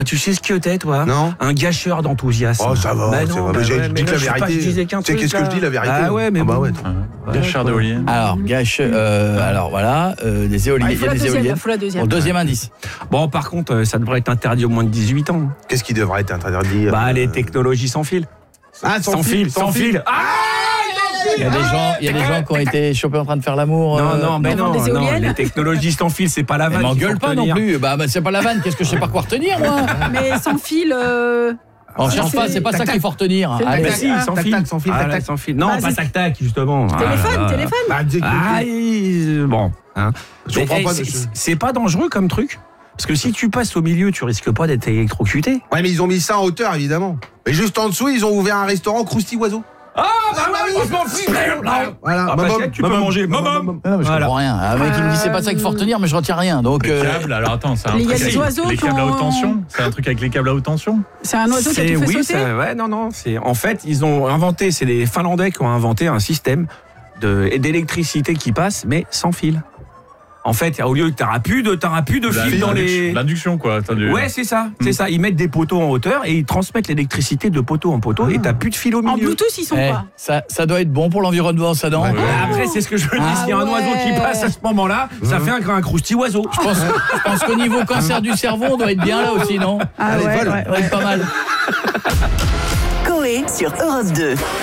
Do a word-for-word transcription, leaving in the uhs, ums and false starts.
Tu sais ce que t'es, toi? Non. Un gâcheur d'enthousiasme. Oh, ça va, bah ça non, va. bah Mais j'ai ouais, dit mais que la je sais pas, vérité. je disais qu'un Tu sais truc, qu'est-ce que là. je dis, la vérité? Ah ouais, mais ah bah bon. ouais. Ouais, Gâcheur quoi. d'éoliennes. Alors, gâche, euh, alors voilà, euh, des éoliennes. Ah, il il faut y a la des deuxième, éoliennes. il faut la deuxième. Bon, deuxième indice. Bon, par contre, euh, ça devrait être interdit au moins de dix-huit ans. Qu'est-ce qui devrait être interdit? Bah, euh, les technologies sans fil. Ah, Sans fil, sans fil. Ah Il y a des gens, il y a des gens qui ont été chopés en train de faire l'amour. Non, euh, non, mais devant non, des non, éoliennes. les technologies sans fil, c'est pas la Mais vanne. qu'il m'engueule faut pas non retenir. plus. Bah, bah, c'est pas la vanne. Qu'est-ce que je sais pas quoi retenir, moi? Mais sans fil. Euh... On Ça, change pas, c'est- c'est pas ça tac-tac. qu'il faut retenir. C'est Allez. Bah si, sans tac, fil. tac, sans fil, Ah, tac, là, tac. sans fil. Non, Bah, pas c'est- tac tac, justement. Téléphone, Ah, téléphone. Bah, dis- Ah, il- bon. Hein. Je comprends Mais, pas. eh, de- c'est- C'est pas dangereux comme truc. Parce que si tu passes au milieu, tu risques pas d'être électrocuté. Ouais, mais ils ont mis ça en hauteur, évidemment. Mais juste en dessous, ils ont ouvert un restaurant Krusty Oiseau. Ah, bah oui, je m'en fiche. Voilà. Ah, Maman, Pascal, tu peux maman, manger. maman, Maman. maman. Ah non, mais je Voilà. comprends rien. Un mec qui me dit c'est pas ça qu'il faut retenir, mais je retiens rien. Donc, Les euh, câbles, alors attends, c'est un Il y a truc des avec oiseaux les qui câbles à ont- haute tension. C'est un truc avec les câbles à haute tension. C'est un oiseau qui a C'est- tout fait oui, sauter. ça- ouais, non, non. C'est en fait, ils ont inventé. C'est les Finlandais qui ont inventé un système de d'électricité qui passe, mais sans fil. En fait, au lieu que t'auras plus de, t'auras plus de La- fil dans les. L'induction, quoi. Attends, du- Ouais, c'est ça, c'est ça. Ils mettent des poteaux en hauteur et ils transmettent l'électricité de poteau en poteau et t'as plus de fil au En milieu. Bluetooth, ils sont eh, pas. ça, ça doit être bon pour l'environnement, ça, non? Ouais. Après, c'est ce que je veux dire. Ah S'il y a un ouais. oiseau qui passe à ce moment-là, ça fait un, un crousty oiseau. Je pense, je pense qu'au niveau cancer du cerveau, on doit être bien là aussi, non? Ah Allez, ouais, vole. ouais, On doit être pas mal. Coé sur Europe deux.